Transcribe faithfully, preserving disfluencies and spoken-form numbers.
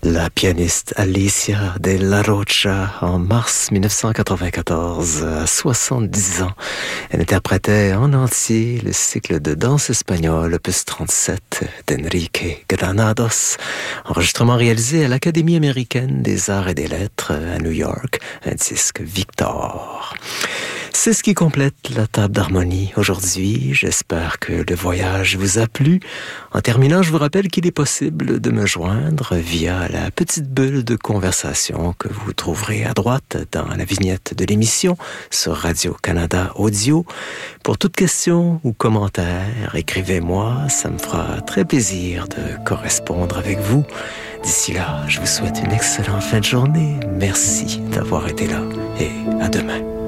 La pianiste Alicia de la Rocha, en mars dix-neuf cent quatre-vingt-quatorze, à soixante-dix ans, elle interprétait en entier le cycle de danse espagnole opus trente-sept d'Enrique Granados, enregistrement réalisé à l'Académie américaine des arts et des lettres à New York, un disque Victor. C'est ce qui complète la table d'harmonie aujourd'hui. J'espère que le voyage vous a plu. En terminant, je vous rappelle qu'il est possible de me joindre via la petite bulle de conversation que vous trouverez à droite dans la vignette de l'émission sur Radio-Canada Audio. Pour toute question ou commentaire, écrivez-moi. Ça me fera très plaisir de correspondre avec vous. D'ici là, je vous souhaite une excellente fin de journée. Merci d'avoir été là et à demain.